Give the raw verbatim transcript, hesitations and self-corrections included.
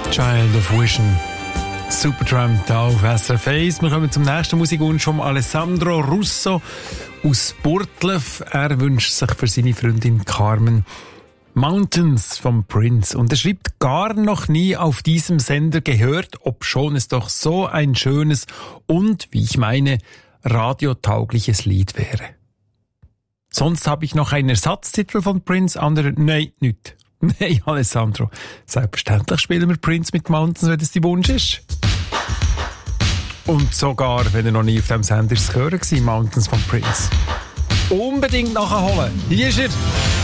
Child of Vision. Supertramp da auf S R F eins. Wir kommen zum nächsten Musikwunsch von Alessandro Russo aus Burtlev. Er wünscht sich für seine Freundin Carmen Mountains vom Prince. Und er schreibt, gar noch nie auf diesem Sender gehört, obschon es doch so ein schönes und, wie ich meine, radiotaugliches Lied wäre. Sonst habe ich noch einen Ersatztitel von Prince, andere, nein, nicht. Nein, Alessandro, selbstverständlich spielen wir Prince mit Mountains, wenn das dein Wunsch ist. Und sogar, wenn er noch nie auf dem Sender zu hören war, Mountains von Prince. Unbedingt nachholen. Hier ist er.